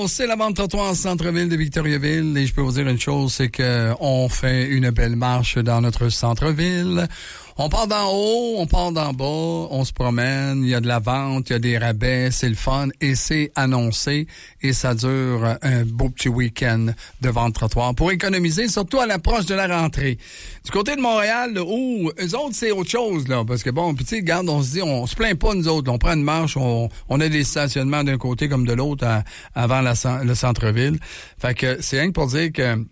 Bon, c'est la vente trottoir en centre-ville de Victoriaville et je peux vous dire une chose, c'est que on fait une belle marche dans notre centre-ville. On part d'en haut, on part d'en bas, on se promène, il y a de la vente, il y a des rabais, c'est le fun et c'est annoncé et ça dure un beau petit week-end de vente trottoir pour économiser, surtout à l'approche de la rentrée. Du côté de Montréal, eux autres, c'est autre chose, là, parce que bon, puis tu sais, regarde, on se dit, on se plaint pas nous autres, là, on prend une marche, on a des stationnements d'un côté comme de l'autre avant le centre-ville. Fait que c'est rien que pour dire que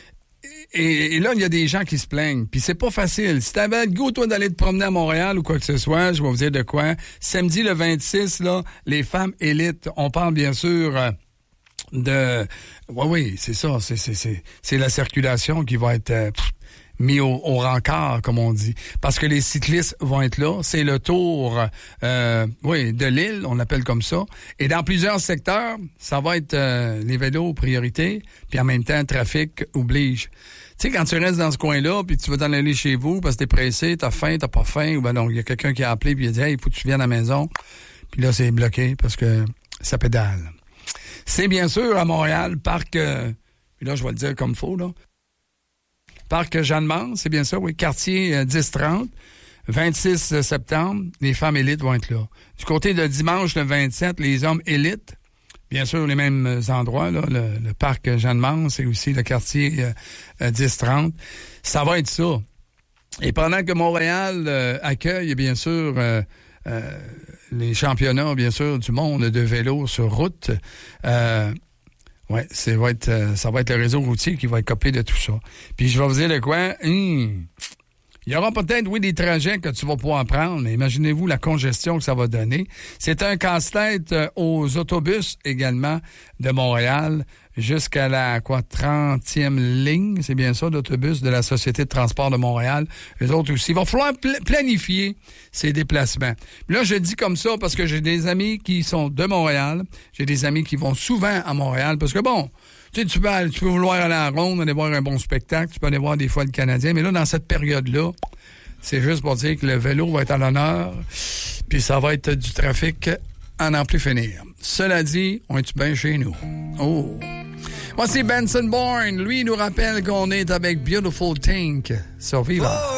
Et là, il y a des gens qui se plaignent. Puis c'est pas facile. Si t'avais le goût, toi, d'aller te promener à Montréal ou quoi que ce soit, je vais vous dire de quoi. Samedi, le 26, là, les femmes élites, on parle bien sûr de... Oui, c'est ça. C'est la circulation qui va être... mis au rencard, comme on dit. Parce que les cyclistes vont être là. C'est le tour de l'île, on l'appelle comme ça. Et dans plusieurs secteurs, ça va être les vélos priorité, puis en même temps, le trafic oblige. Tu sais, quand tu restes dans ce coin-là, puis tu vas t'en aller chez vous parce que t'es pressé, t'as faim, t'as pas faim, ou ben non, il y a quelqu'un qui a appelé puis il a dit « Hey, il faut que tu viennes à la maison. » Puis là, c'est bloqué parce que ça pédale. C'est bien sûr à Montréal, parc... puis là, je vais le dire comme il faut, là. Parc Jeanne-Mance, c'est bien ça, oui. Quartier 10-30, 26 septembre, les femmes élites vont être là. Du côté de dimanche, le 27, les hommes élites, bien sûr, les mêmes endroits, là, le parc Jeanne-Mance et aussi le quartier 10-30. Ça va être ça. Et pendant que Montréal accueille, bien sûr, les championnats, bien sûr, du monde de vélo sur route, ouais, ça va être le réseau routier qui va être copié de tout ça. Puis je vais vous dire de quoi, il y aura peut-être, oui, des trajets que tu vas pouvoir prendre, mais imaginez-vous la congestion que ça va donner. C'est un casse-tête aux autobus également de Montréal jusqu'à la 30e ligne, c'est bien ça, d'autobus de la Société de transport de Montréal. Eux autres aussi. Il va falloir planifier ces déplacements. Puis là, je dis comme ça parce que j'ai des amis qui sont de Montréal. J'ai des amis qui vont souvent à Montréal parce que bon, tu sais, tu peux vouloir aller à la ronde, aller voir un bon spectacle, tu peux aller voir des fois le Canadien, mais là, dans cette période-là, c'est juste pour dire que le vélo va être à l'honneur, puis ça va être du trafic à n'en plus finir. Cela dit, on est bien chez nous. Oh! Voici Benson Bourne. Lui, il nous rappelle qu'on est avec Beautiful Think sur Viva.